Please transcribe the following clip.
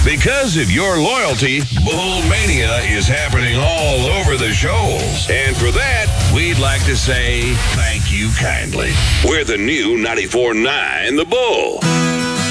Because of your loyalty, Bull Mania is happening all over the shows. And for that, we'd like to say thank you kindly. We're the new 94.9 The Bull.